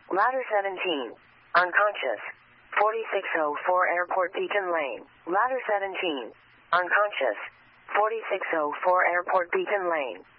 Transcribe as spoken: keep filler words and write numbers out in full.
Ladder seventeen. Unconscious. forty-six oh four Airport Beacon Lane. Ladder seventeen. Unconscious. forty-six oh four Airport Beacon Lane.